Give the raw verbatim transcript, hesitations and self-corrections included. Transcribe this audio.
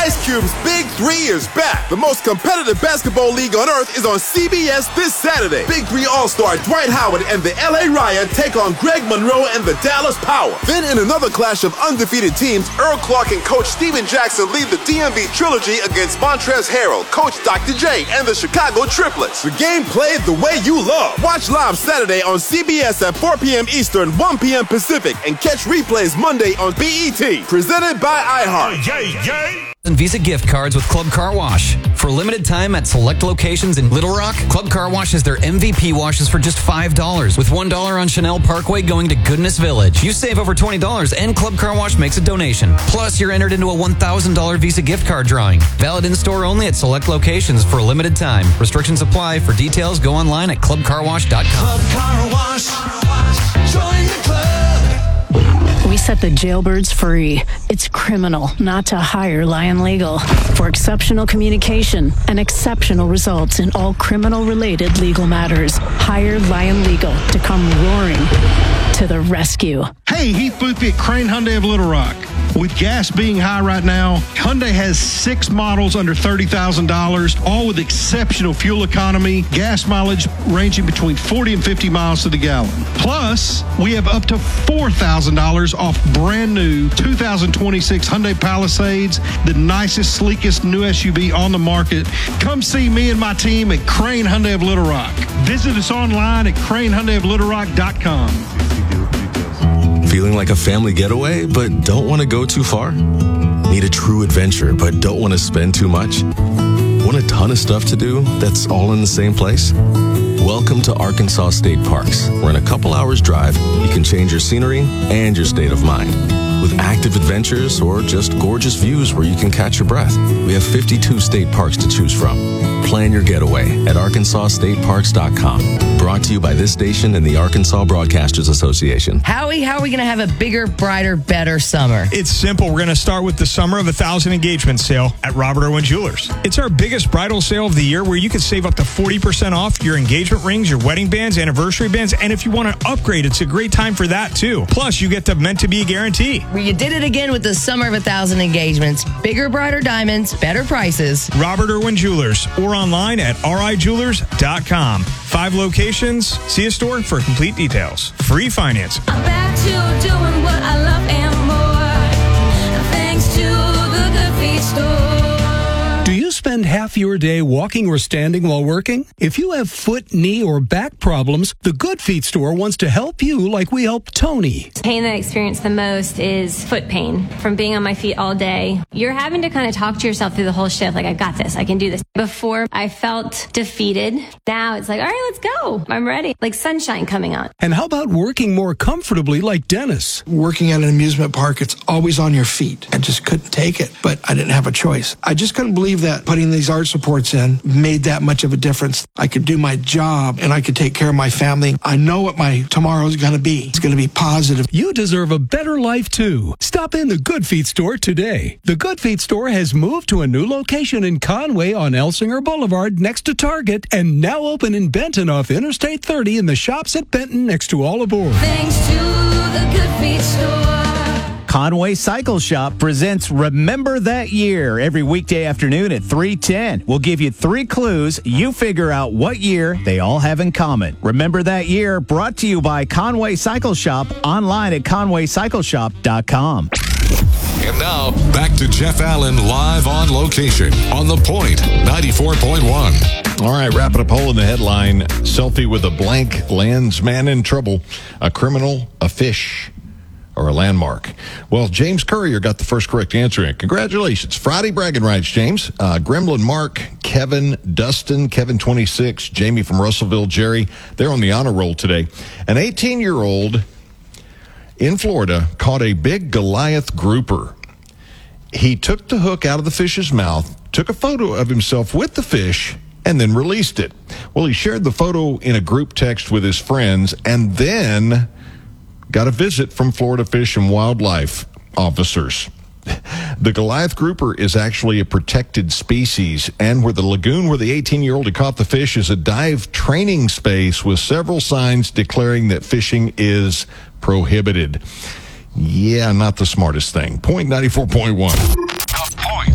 Ice Cube's Big Three is back. The most competitive basketball league on earth is on C B S this Saturday. Big Three All-Star Dwight Howard and the L A Riot take on Greg Monroe and the Dallas Power. Then in another clash of undefeated teams, Earl Clark and Coach Steven Jackson lead the D M V Trilogy against Montrezl Harrell, Coach Doctor J, and the Chicago Triplets. The game played the way you love. Watch live Saturday on C B S at four p.m. Eastern, one p.m. Pacific, and catch replays Monday on B E T. Presented by iHeart. Yay, yay. And Visa gift cards with Club Car Wash. For a limited time at select locations in Little Rock, Club Car Wash has their M V P washes for just five dollars, with one dollar on Chanel Parkway going to Goodness Village. You save over twenty dollars, and Club Car Wash makes a donation. Plus, you're entered into a one thousand dollars Visa gift card drawing. Valid in-store only at select locations for a limited time. Restrictions apply. For details, go online at club car wash dot com. Club Car Wash. Join the club. We set the jailbirds free. It's criminal not to hire Lion Legal. For exceptional communication and exceptional results in all criminal-related legal matters, hire Lion Legal to come roaring to the rescue. Hey, Heath Boothby at Crane Hyundai of Little Rock. With gas being high right now, Hyundai has six models under thirty thousand dollars, all with exceptional fuel economy, gas mileage ranging between forty and fifty miles to the gallon. Plus, we have up to four thousand dollars off brand new two thousand twenty-six Hyundai Palisades, the nicest, sleekest new S U V on the market. Come see me and my team at Crane Hyundai of Little Rock. Visit us online at crane hyundai of little rock dot com. Feeling like a family getaway, but don't want to go too far? Need a true adventure, but don't want to spend too much? Want a ton of stuff to do that's all in the same place? Welcome to Arkansas State Parks, where in a couple hours drive, you can change your scenery and your state of mind. With active adventures or just gorgeous views where you can catch your breath. We have fifty-two state parks to choose from. Plan your getaway at arkansas state parks dot com. Brought to you by this station and the Arkansas Broadcasters Association. Howie, how are we going to have a bigger, brighter, better summer? It's simple. We're going to start with the Summer of a Thousand Engagement sale at Robert Irwin Jewelers. It's our biggest bridal sale of the year where you can save up to forty percent off your engagement rings, your wedding bands, anniversary bands, and if you want to upgrade, it's a great time for that too. Plus, you get the Meant to Be guarantee. Well, you did it again with the Summer of a Thousand Engagements. Bigger, brighter diamonds, better prices. Robert Irwin Jewelers, or online at r i jewelers dot com. Five locations. See a store for complete details. Free financing. I'm back to doing what I love and more. Thanks to the Good Feet store. Do you spend half your day walking or standing while working? If you have foot, knee, or back problems, the Good Feet store wants to help you like we help Tony. The pain that I experience the most is foot pain from being on my feet all day. You're having to kind of talk to yourself through the whole shift, like, I got this, I can do this. Before, I felt defeated. Now it's like, all right, let's go. I'm ready. Like sunshine coming on. And how about working more comfortably like Dennis? Working at an amusement park, it's always on your feet. I just couldn't take it, but I didn't have a choice. I just couldn't believe that putting these arch supports in made that much of a difference. I could do my job and I could take care of my family. I know what my tomorrow is going to be. It's going to be positive. You deserve a better life too. Stop in the Good Feet store today. The Good Feet store has moved to a new location in Conway on Elsinger Boulevard next to Target and now open in Benton off Interstate thirty in the shops at Benton next to All Aboard. Thanks to the Good Feet store. Conway Cycle Shop presents Remember That Year every weekday afternoon at three ten. We'll give you three clues. You figure out what year they all have in common. Remember That Year, brought to you by Conway Cycle Shop, online at conway cycle shop dot com. And now, back to Jeff Allen live on location on The Point, ninety-four point one. All right, wrapping up hole in the headline. Selfie with a blank lands man in trouble. A criminal, a fish, or a landmark? Well, James Courier got the first correct answer in. Congratulations. Friday bragging rights, James. Uh, Gremlin Mark, Kevin, Dustin, Kevin twenty-six, Jamie from Russellville, Jerry. They're on the honor roll today. An eighteen-year-old in Florida caught a big Goliath grouper. He took the hook out of the fish's mouth, took a photo of himself with the fish, and then released it. Well, he shared the photo in a group text with his friends, and then got a visit from Florida Fish and Wildlife officers. The Goliath grouper is actually a protected species, and where the lagoon where the eighteen-year-old had caught the fish is a dive training space with several signs declaring that fishing is prohibited. Yeah, not the smartest thing. Point ninety-four point one.